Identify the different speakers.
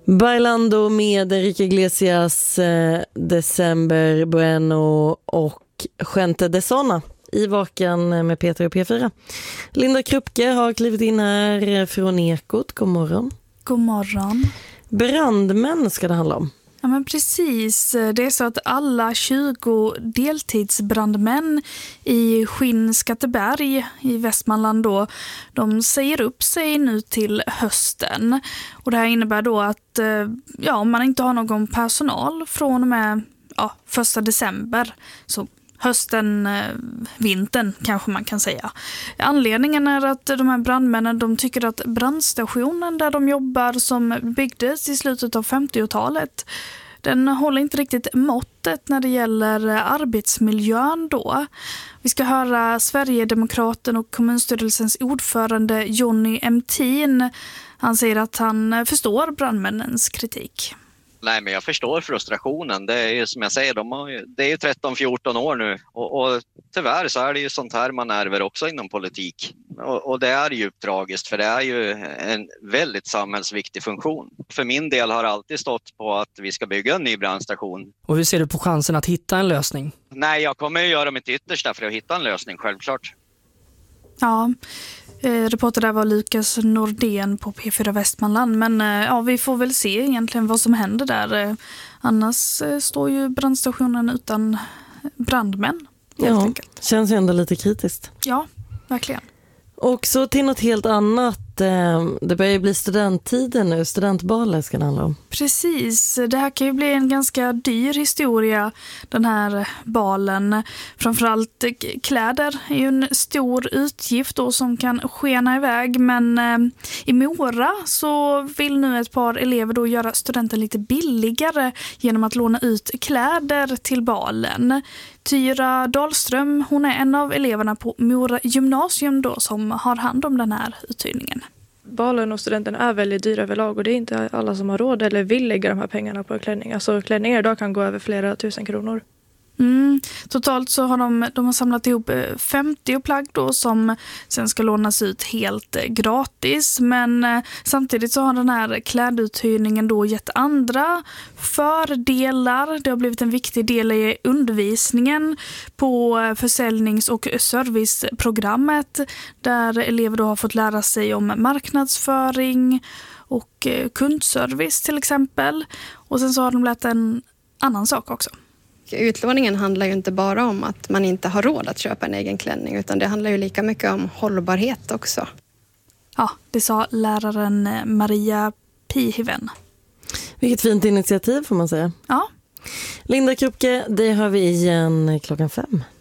Speaker 1: Bailando med Enrique Iglesias, December Bueno och Gente de Zona i Vaken med Peter och P4. Linda Krupke har klivit in här från Ekot. God morgon.
Speaker 2: God morgon.
Speaker 1: Brandmän ska det handla om.
Speaker 2: Ja, men precis. Det är så att alla 20 deltidsbrandmän i Skinnskatteberg i Västmanland då, de säger upp sig nu till hösten. Och det här innebär då att om man inte har någon personal från och med 1 december, så hösten, vintern kanske man kan säga. Anledningen är att de här brandmännen, de tycker att brandstationen där de jobbar, som byggdes i slutet av 50-talet, den håller inte riktigt måttet när det gäller arbetsmiljön då. Vi ska höra Sverigedemokraten och kommunstyrelsens ordförande Johnny Emtin. Han säger att han förstår brandmännens kritik.
Speaker 3: Nej, men jag förstår frustrationen. Det är ju som jag säger, det är 13-14 år nu och tyvärr så är det ju sånt här man ärver också inom politik. Och det är djupt tragiskt, för det är ju en väldigt samhällsviktig funktion. För min del har det alltid stått på att vi ska bygga en ny brandstation.
Speaker 4: Och hur ser du på chansen att hitta en lösning?
Speaker 3: Nej, jag kommer att göra mitt yttersta för att hitta en lösning, självklart.
Speaker 2: Ja, reporter där var Lukas Nordén på P4 Västmanland. Men vi får väl se egentligen vad som händer där. Annars står ju brandstationen utan brandmän.
Speaker 1: Ja, känns ju ändå lite kritiskt.
Speaker 2: Ja, verkligen.
Speaker 1: Och så till något helt annat. Det börjar ju bli studenttider nu. Studentbaler ska det handla om.
Speaker 2: Precis. Det här kan ju bli en ganska dyr historia, den här balen. Framförallt kläder är ju en stor utgift då som kan skena iväg. Men i Mora så vill nu ett par elever då göra studenten lite billigare genom att låna ut kläder till balen. Tyra Dahlström, hon är en av eleverna på Mora gymnasium då som har hand om den här uthyrningen.
Speaker 5: Balen och studenten är väldigt dyra överlag och det är inte alla som har råd eller vill lägga de här pengarna på klänningar. Alltså klänningar idag kan gå över flera tusen kronor.
Speaker 2: Totalt så har de har samlat ihop 50 plagg då som sen ska lånas ut helt gratis. Men samtidigt så har den här kläduthyrningen då gett andra fördelar. Det har blivit en viktig del i undervisningen på försäljnings- och serviceprogrammet där elever då har fått lära sig om marknadsföring och kundservice till exempel. Och sen så har de lärt en annan sak också.
Speaker 6: Utlåningen handlar ju inte bara om att man inte har råd att köpa en egen klänning utan det handlar ju lika mycket om hållbarhet också.
Speaker 2: Ja, det sa läraren Maria Pihiven.
Speaker 1: Vilket fint initiativ får man säga.
Speaker 2: Ja.
Speaker 1: Linda Krupke, det hör vi igen 5:00.